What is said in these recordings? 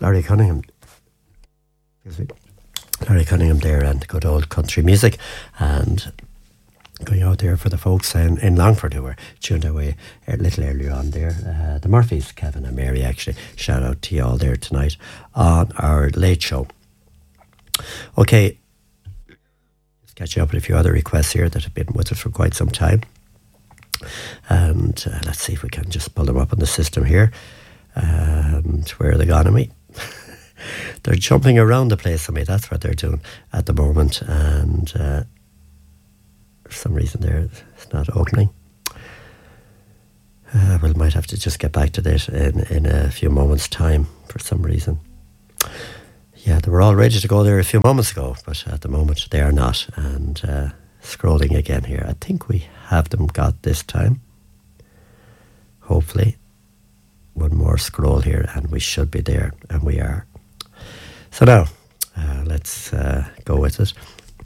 Larry Cunningham. Larry Cunningham there, and good old country music, and going out there for the folks in Longford who were tuned away a little earlier on there. The Murphys, Kevin and Mary, actually. Shout out to you all there tonight on our late show. Okay, just catching up with a few other requests here that have been with us for quite some time. And let's see if we can just pull them up on the system here. And where are they gone on me? They're jumping around the place on me. That's what they're doing at the moment. And for some reason there, it's not opening. We might have to just get back to this in a few moments' time for some reason. Yeah, they were all ready to go there a few moments ago, but at the moment they are not. And scrolling again here. I think we have them got this time. Hopefully. One more scroll here and we should be there, and we are. So now, let's go with it.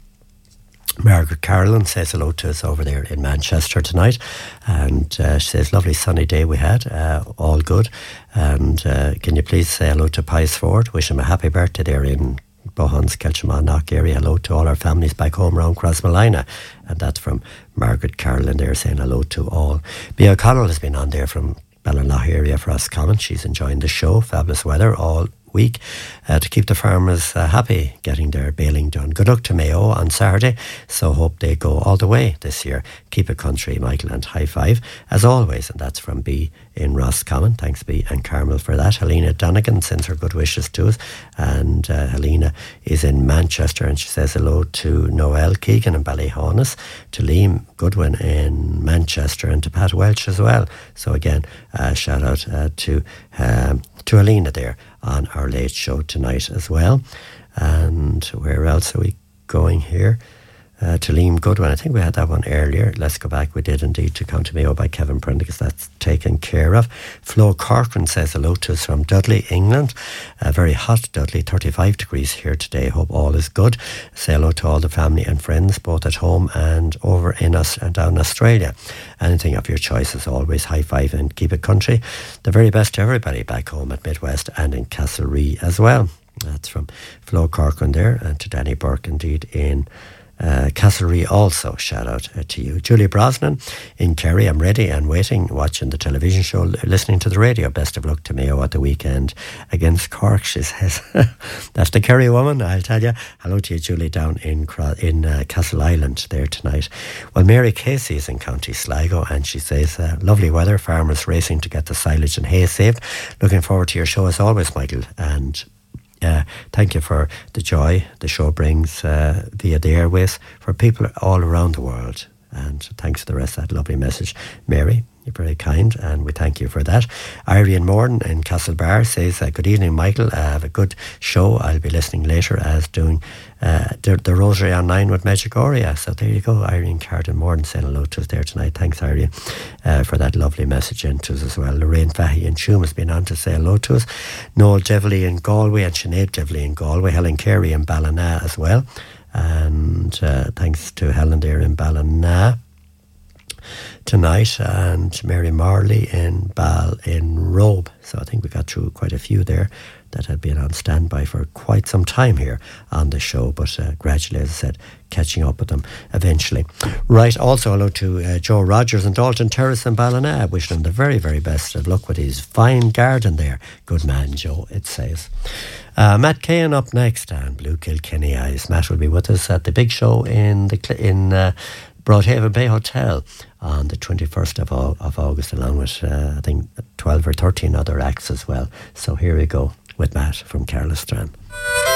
Margaret Carolyn says hello to us over there in Manchester tonight, and she says, lovely sunny day we had, all good, and can you please say hello to Pies Ford, wish him a happy birthday there in Bohun's, Kelchaman area. Hello to all our families back home around Crossmalina, and that's from Margaret Carolyn there saying hello to all. Bea O'Connell has been on there from Ballinlough area for Roscommon. She's enjoying the show, fabulous weather all week to keep the farmers happy getting their baling done. Good luck to Mayo on Saturday, so hope they go all the way this year. Keep it country, Michael, and high five as always. And that's from B in Roscommon. Thanks B and Carmel for that. Helena Donegan sends her good wishes to us, and Helena is in Manchester, and she says hello to Noel Keegan in Ballyhonus, to Liam Goodwin in Manchester, and to Pat Welch as well. So again, shout out to Helena there on our late show tonight as well. And where else are we going here? To Liam Goodwin. I think we had that one earlier. Let's go back. We did indeed, to County Mayo by Kevin Prendergast. That's taken care of. Flo Corcoran says hello to us from Dudley, England. Very hot Dudley, 35 degrees here today. Hope all is good. Say hello to all the family and friends, both at home and over in us and down in Australia. Anything of your choice as always. High five and keep it country. The very best to everybody back home at Midwest and in Castlerea as well. That's from Flo Corcoran there, and to Danny Burke indeed in Castlerea also. Shout out to you. Julie Brosnan in Kerry. I'm ready and waiting, watching the television show, listening to the radio. Best of luck to Mayo at the weekend against Cork, she says. That's the Kerry woman, I'll tell you. Hello to you, Julie, down in Castle Island there tonight. Well, Mary Casey is in County Sligo, and she says lovely weather, farmers racing to get the silage and hay saved. Looking forward to your show as always, Michael, and thank you for the joy the show brings via the airways for people all around the world. And thanks for the rest of that lovely message, Mary. You're very kind, and we thank you for that. Irene Morton in Castlebar says, good evening, Michael. Have a good show. I'll be listening later as doing the Rosary on 9 with Medjugorje. So there you go, Irene Carden Morton saying hello to us there tonight. Thanks, Irene, for that lovely message into us as well. Lorraine Fahy in Tuam has been on to say hello to us. Noel Devley in Galway, and Sinead Devley in Galway. Helen Carey in Ballina as well. And thanks to Helen there in Ballina tonight, and Mary Marley in Bal in Robe. So I think we got through quite a few there that had been on standby for quite some time here on the show, but gradually, as I said, catching up with them eventually. Right, also hello to Joe Rogers in Dalton Terrace in Ballina. Wishing him the very, very best of luck with his fine garden there. Good man, Joe, it says. Matt Cahan up next, and Blue Kilkenny Eyes. Matt will be with us at the big show in Broadhaven Bay Hotel on the 21st of August, along with I think 12 or 13 other acts as well. So here we go with Matt from Carlisle Strand.